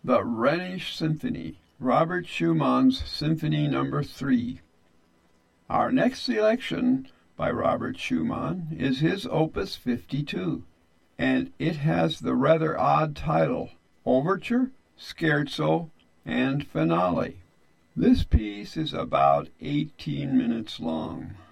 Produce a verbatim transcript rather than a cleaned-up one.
The Rhenish Symphony, Robert Schumann's Symphony Number three. Our next selection by Robert Schumann is his Opus fifty-two, and it has the rather odd title, Overture, Scherzo, and Finale. This piece is about eighteen minutes long.